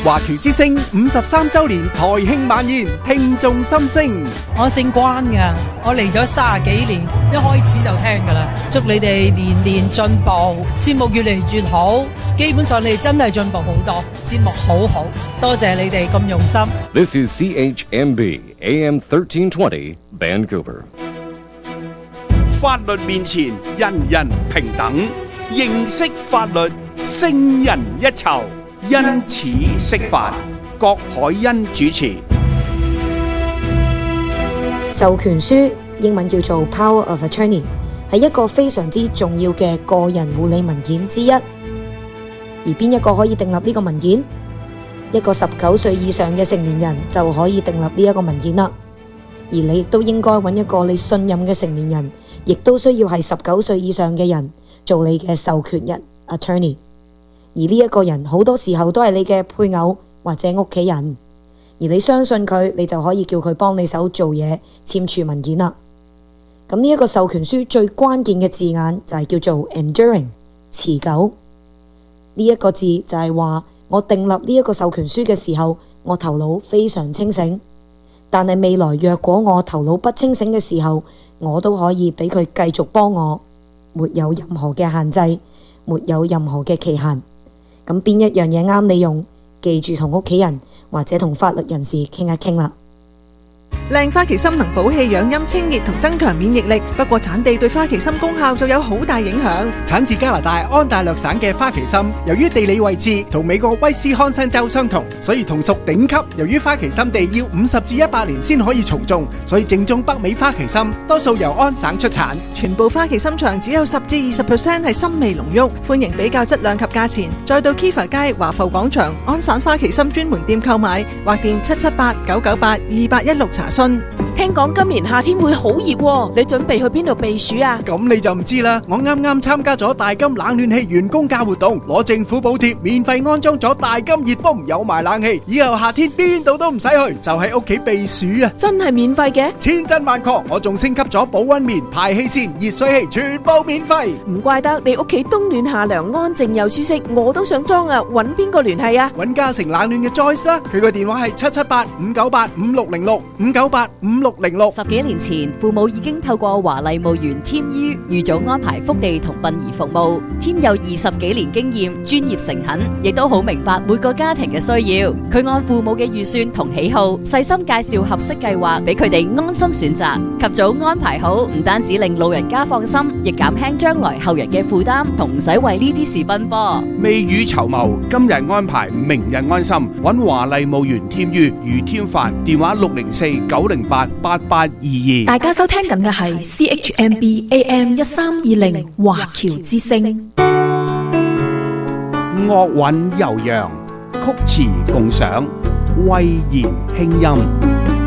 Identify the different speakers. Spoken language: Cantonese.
Speaker 1: 華僑之聲53週年台慶晚宴，聽眾心聲。
Speaker 2: 我姓關㗎，我嚟咗30幾年，一開始就聽㗎啦。祝你哋年年進步，節目越嚟越好。基本上你哋真係進步好多，節目好好，多謝你哋咁用心。
Speaker 3: This is CHMB AM 1320 Vancouver。
Speaker 4: 法律面前人人平等，認識法律勝人一籌。因此釋法，郭海欣主持。
Speaker 5: 授權書英文叫做 Power of Attorney， 係一個非常之重要嘅個人護理文件之一。而邊一個可以訂立呢個文件？一個19歲以上嘅成年人就可以訂立呢一個文件啦。而你亦都應該揾一個你信任嘅成年人，亦都需要係19歲以上嘅人做你嘅授權人 Attorney。而呢一個人好多時候都係你嘅配偶或者屋企人，而你相信佢，你就可以叫佢幫你手做嘢，簽署文件啦。咁呢一個授權書最關鍵嘅字眼就係叫做 enduring， 持久。呢一個字就係話我訂立呢一個授權書嘅時候，我頭腦非常清醒，但係未來若果我頭腦不清醒嘅時候，我都可以俾佢繼續幫我，沒有任何嘅限制，沒有任何嘅期限。咁邊一樣嘢啱你用，記住同屋企人或者同法律人士傾一傾啦。
Speaker 6: 靚花旗參能補氣養陰清熱同增強免疫力，不過產地對花旗參功效就有好大影響。
Speaker 1: 產自加拿大安大略省嘅花旗參，由於地理位置同美國威斯康辛州相同，所以同屬頂級。由於花旗參地要50至100年先可以重種，所以正宗北美花旗參多數由安省出產。
Speaker 6: 全部花旗參場只有10至20% 係參味濃郁，歡迎比較質量及價錢。再到 Kiva 街華埠廣場安省花旗參專門店購買，或電778-998-2816查詢。
Speaker 7: 聽講今年夏天會好熱喎，你準備去邊度避暑啊？
Speaker 1: 咁你就唔知啦，我啱啱參加咗大金冷暖氣員工價活動，攞政府補貼，免費安裝咗大金熱泵，有埋冷氣，以後夏天邊度都唔使去，就喺屋企避暑啊！
Speaker 7: 真係免費嘅？
Speaker 1: 千真萬確，我仲升級咗保溫棉、排氣扇、熱水器，全部免費。
Speaker 7: 唔怪得你屋企冬暖夏涼，安靜又舒適，我都想裝啊！搵邊個聯繫啊？
Speaker 1: 搵嘉誠冷暖嘅 Joyce 啦，佢個電話係778-598-5606 598-5606。
Speaker 8: 10幾年前，父母已經透過華麗墓園添於預早安排福地同殯儀服務。添有20幾年經驗，專業誠懇，亦都好明白每個家庭嘅需要。佢按父母嘅預算同喜好，細心介紹合適計劃俾佢哋安心選擇。及早安排好，唔單止令老人家放心，亦減輕將來後人嘅負擔，同唔使為呢啲事奔波。
Speaker 4: 未雨綢繆，今日安排，明日安心。揾華麗墓園添於余添範，電話604-908-8822。
Speaker 9: 大家收聽緊嘅係 CHMB AM 1320華僑之聲。
Speaker 4: 樂韻悠揚，曲詞共賞，慧言輕音。